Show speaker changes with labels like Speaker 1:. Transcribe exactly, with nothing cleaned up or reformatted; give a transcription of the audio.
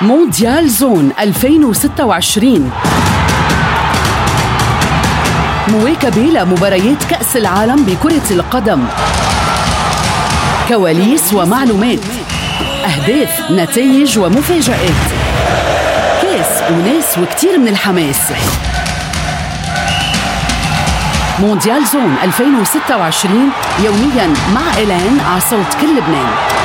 Speaker 1: مونديال زون ألفين وستة وعشرين، مواكبة لمباريات كأس العالم بكرة القدم، كواليس ومعلومات، أهداف، نتائج ومفاجآت، كاس وناس وكتير من الحماس. مونديال زون ألفين وستة وعشرين يومياً مع إيلان على صوت كل لبنان.